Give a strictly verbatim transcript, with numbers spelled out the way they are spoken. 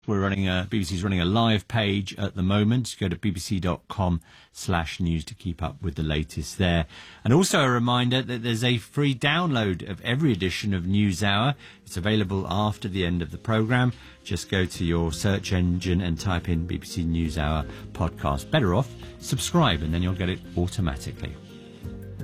We're running a, B B C's running a live page at the moment. Go to bbc.com slash news to keep up with the latest there. And also a reminder that there's a free download of every edition of NewsHour. It's available after the end of the programme. Just go to your search engine and type in B B C NewsHour podcast. Better off, subscribe, and then you'll get it automatically.